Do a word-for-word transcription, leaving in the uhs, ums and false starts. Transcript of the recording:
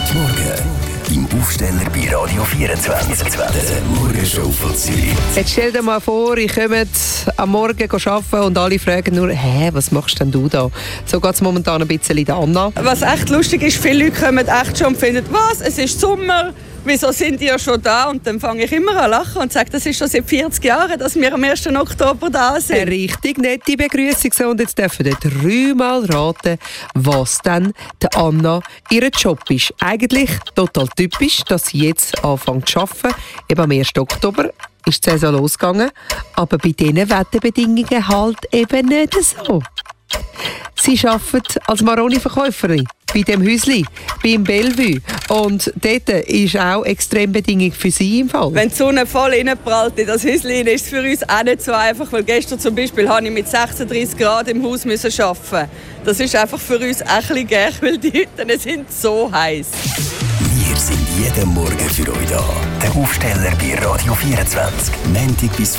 Die Morgen im Aufsteller bei Radio vierundzwanzig. Der Morgenshow von Zürich. Jetzt stell dir mal vor, ich komme am Morgen arbeiten und alle fragen nur, hä, was machst denn du da? So geht es momentan ein bisschen der Anna. Was echt lustig ist, viele Leute kommen echt schon und finden, was, es ist Sommer, wieso sind die ja schon da? Und dann fange ich immer an lachen und sage, das ist schon seit vierzig Jahren, dass wir am ersten Oktober da sind. Eine richtig nette Begrüßung. So, und jetzt dürfen wir dreimal raten, was dann der Anna ihr Job ist. Eigentlich total typisch, dass sie jetzt anfängt zu arbeiten. Eben am ersten Oktober ist die Saison losgegangen. Aber bei diesen Wetterbedingungen halt eben nicht so. Sie arbeitet als Maroni-Verkäuferin bei dem Häusli, beim Bellevue. Und dort ist auch Extrembedingung für sie im Fall. Wenn die Sonne voll reinprallt in das Häuschen, ist es für uns auch nicht so einfach. Weil gestern zum Beispiel habe ich mit sechsunddreißig Grad im Haus arbeiten. Das ist einfach für uns auch ein bisschen gäch, weil die Hütten sind so heiß. Wir sind jeden Morgen für euch da. Der Aufsteller bei Radio vierundzwanzig. Montag bis